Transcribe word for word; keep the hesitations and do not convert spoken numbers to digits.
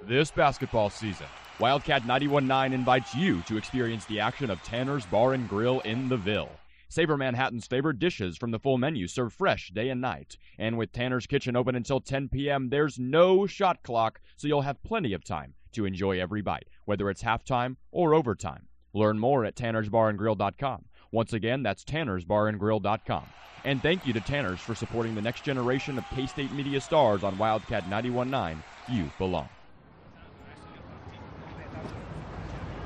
This basketball season, Wildcat ninety-one point nine invites you to experience the action of Tanner's Bar and Grill in the Ville. Savor Manhattan's favorite dishes from the full menu served fresh day and night. And with Tanner's Kitchen open until ten p.m., there's no shot clock, so you'll have plenty of time to enjoy every bite, whether it's halftime or overtime. Learn more at tanners bar and grill dot com. Once again, that's tanners bar and grill dot com. And thank you to Tanner's for supporting the next generation of K-State media stars on Wildcat ninety-one point nine. You belong.